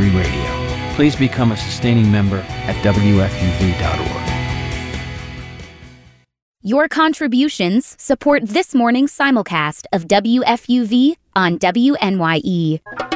Free Radio. Please become a sustaining member at WFUV.org. Your contributions support this morning's simulcast of WFUV on WNYE.